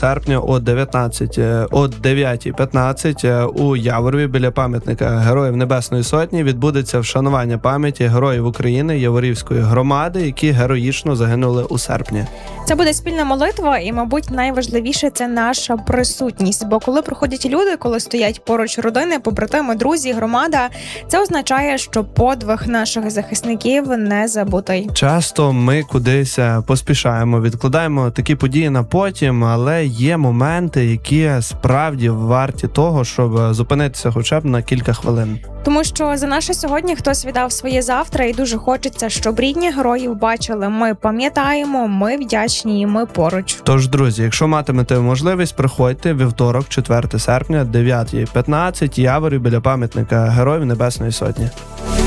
серпня о 9:15 у Яворові біля пам'ятника Героїв Небесної Сотні відбудеться вшанування пам'яті героїв України Яворівської громади, які героїчно загинули у серпні. Це буде спільна молитва, і, мабуть, найважливіше – це наша присутність. Бо коли приходять люди, коли стоять поруч родини, побратими, друзі, громада, це означає, що подвиг наших захисників не забутий. Часто ми кудись поспішаємо, відкладаємо такі події на потім, але є моменти, які справді варті того, щоб зупинитися хоча б на кілька хвилин. Тому що за наше сьогодні хтось віддав своє завтра, і дуже хочеться, щоб рідні героїв бачили. Ми пам'ятаємо, ми вдячні і ми поруч. Тож, друзі, якщо матимете можливість, приходьте вівторок, 4 серпня, 9:15, Яворів біля пам'ятника Героїв Небесної Сотні.